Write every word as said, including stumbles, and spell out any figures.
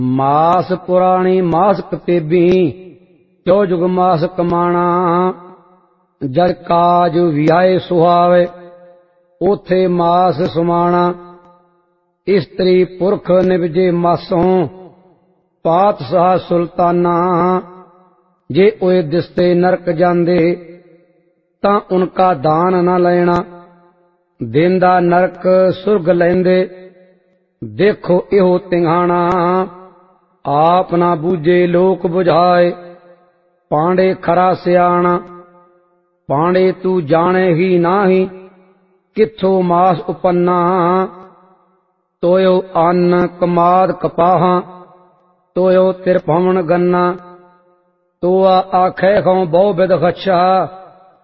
मास पुराणी मास कतेबी क्यों जुग मास कमाना। जद काज विआए सुहावे ओथे मास सुमाना। इस्त्री पुरख निवजे मासों पातशाह सुल्ताना। जे ओए दिसते नरक जांदे तां उनका दान न लेना। देंदा नरक सुरग लैंदे देखो इहो तिंघाना। आप ना बूझे लोक बुझाए पांडे खरा सियाणा। पांडे तू जाने ही नाही किथों मास उपन्ना। तोयो अन्न कमाद कपाहां तोयो तिरपवण गन्ना। तोआ आखे खों बहु बिद खच्छा